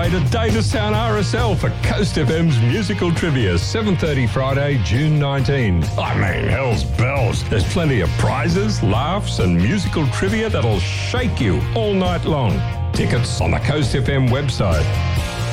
to Davistown RSL for Coast FM's musical trivia, 7:30 Friday, June 19. I mean, hell's bells. There's plenty of prizes, laughs and musical trivia that'll shake you all night long. Tickets on the Coast FM website.